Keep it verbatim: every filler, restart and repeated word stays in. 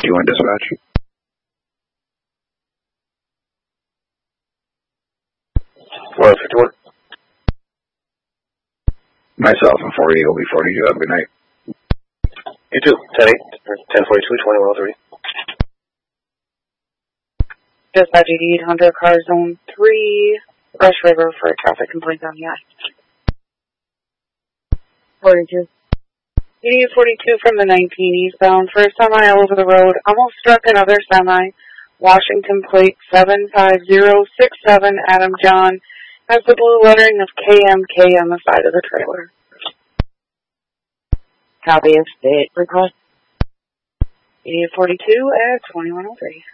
fifty-one dispatch. one fifty-one. Myself and forty will be forty-two. Have a good night. You too. ten eight, ten forty-two, twenty-one oh three. Dispatch eighty-eight hundred, car zone three, Rush River for a traffic complaint on the I. forty-two. eighty-eight forty-two from the nineteen eastbound, first semi over the road, almost struck another semi. Washington plate seven five zero six seven, Adam John, has the blue lettering of K M K on the side of the trailer. Copy of state request. eighty-eight forty-two at twenty-one oh three.